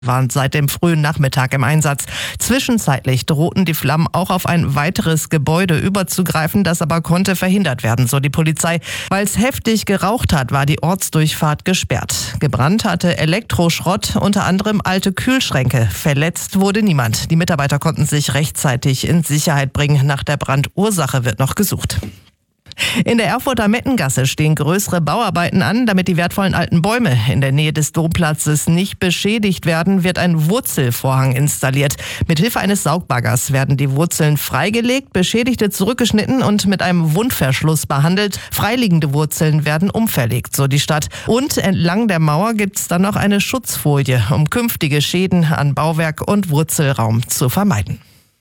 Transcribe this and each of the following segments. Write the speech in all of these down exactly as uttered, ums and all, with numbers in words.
waren seit dem frühen Nachmittag im Einsatz. Zwischenzeitlich drohten die Flammen auch auf ein weiteres Gebäude überzugreifen, das aber konnte verhindert werden, so die Polizei. Weil es heftig geraucht hat, war die Ortsdurchfahrt gesperrt. Gebrannt hatte Elektroschrott, unter anderem alte Kühlschränke. Verletzt wurde niemand. Die Mitarbeiter konnten sich rechtzeitig in Sicherheit bringen. Nach der Brandursache wird noch gesucht. In der Erfurter Mettengasse stehen größere Bauarbeiten an, damit die wertvollen alten Bäume in der Nähe des Domplatzes nicht beschädigt werden, wird ein Wurzelvorhang installiert. Mithilfe eines Saugbaggers werden die Wurzeln freigelegt, beschädigte zurückgeschnitten und mit einem Wundverschluss behandelt. Freiliegende Wurzeln werden umverlegt, so die Stadt. Und entlang der Mauer gibt es dann noch eine Schutzfolie, um künftige Schäden an Bauwerk und Wurzelraum zu vermeiden.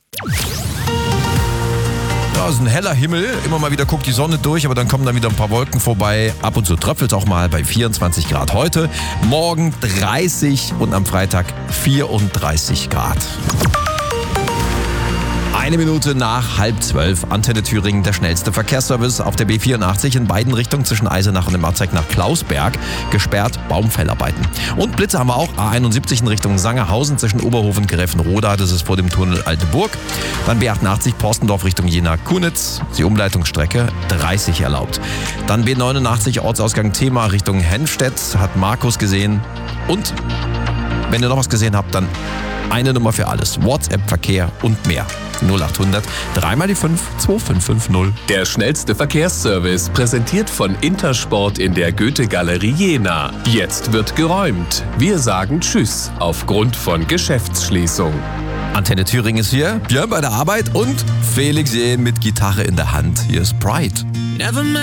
Ja, es ist ein heller Himmel, immer mal wieder guckt die Sonne durch, aber dann kommen dann wieder ein paar Wolken vorbei. Ab und zu tröpfelt es auch mal bei vierundzwanzig Grad heute. Morgen dreißig und am Freitag vierunddreißig Grad. Eine Minute nach halb zwölf, Antenne Thüringen, der schnellste Verkehrsservice auf der B vierundachtzig in beiden Richtungen zwischen Eisenach und dem Ortsteig nach Klausberg. Gesperrt, Baumfellarbeiten. Und Blitze haben wir auch, A einundsiebzig in Richtung Sangerhausen zwischen Oberhof und Gräfenroda, das ist vor dem Tunnel Alteburg. Dann B achtundachtzig Porstendorf Richtung Jena-Kunitz, die Umleitungsstrecke dreißig erlaubt. Dann B neunundachtzig Ortsausgang Thema Richtung Henstedt, hat Markus gesehen. Und wenn ihr noch was gesehen habt, dann eine Nummer für alles. WhatsApp, Verkehr und mehr. null achthundert, dreimal die fünf, zwei fünf fünf null. Der schnellste Verkehrsservice, präsentiert von Intersport in der Goethe-Galerie Jena. Jetzt wird geräumt. Wir sagen Tschüss aufgrund von Geschäftsschließung. Antenne Thüringen ist hier, Björn bei der Arbeit und Felix Jähn mit Gitarre in der Hand. Hier ist Pride.